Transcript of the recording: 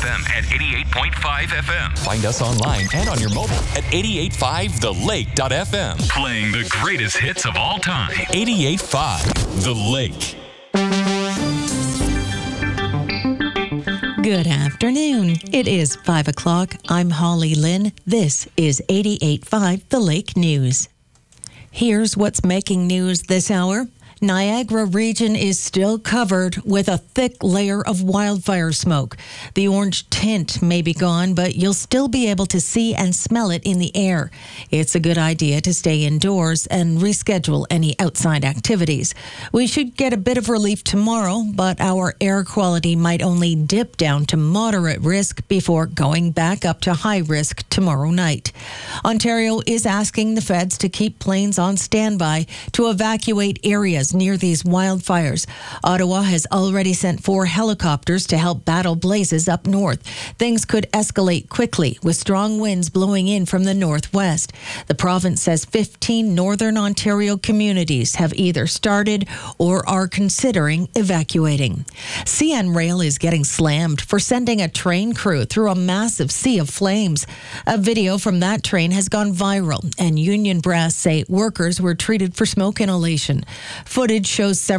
FM at 88.5 FM. Find us online and on your mobile at 885thelake.fm. Playing the greatest hits of all time. 88.5 The Lake. Good afternoon. It is 5 o'clock. I'm Holly Lynn. This is 88.5 The Lake News. Here's what's making news this hour. Niagara region is still covered with a thick layer of wildfire smoke. The orange tint may be gone, but you'll still be able to see and smell it in the air. It's a good idea to stay indoors and reschedule any outside activities. We should get a bit of relief tomorrow, but our air quality might only dip down to moderate risk before going back up to high risk tomorrow night. Ontario is asking the feds to keep planes on standby to evacuate areas near these wildfires. Ottawa has already sent 4 helicopters to help battle blazes up north. Things could escalate quickly with strong winds blowing in from the northwest. The province says 15 northern Ontario communities have either started or are considering evacuating. CN Rail is getting slammed for sending a train crew through a massive sea of flames. A video from that train has gone viral, and union brass say workers were treated for smoke inhalation. Footage shows several